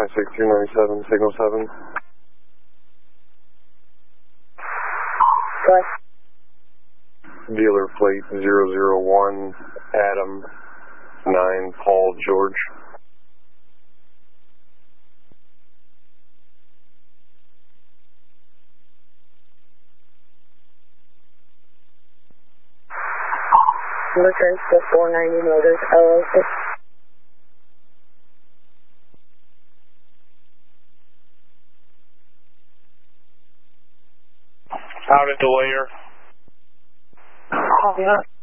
56297, signal 7. What? Dealer plate 001, Adam 9, Paul George. Returns to 490 Motors LLC. Out at the layer. Copy that.